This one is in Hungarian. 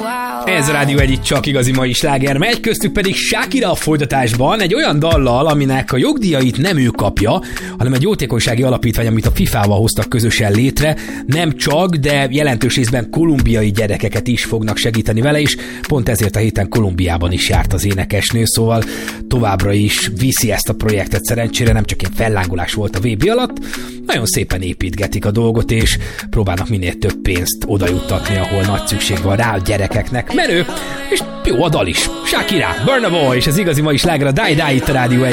Ez a Rádió egyik csak igazi mai sláger megy, köztük pedig Shakira a folytatásban egy olyan dallal, aminek a jogdíjait nem ő kapja, hanem egy jótékonysági alapítvány, amit a FIFA-val hoztak közösen létre. Nem csak, de jelentős részben kolumbiai gyerekeket is fognak segíteni vele, és pont ezért a héten Kolumbiában is járt az énekesnő, szóval továbbra is viszi ezt a projektet, szerencsére nem csak egy fellángolás volt a VB alatt, nagyon szépen építgetik a dolgot, és próbálnak minél több pénzt oda juttatni, ahol nagy szükség van rá a gyerekeknek. Menő, és jó a dal is. Shakira, Burna Boy, és az igazi mai sláger a Die Die itt a Rádió 1.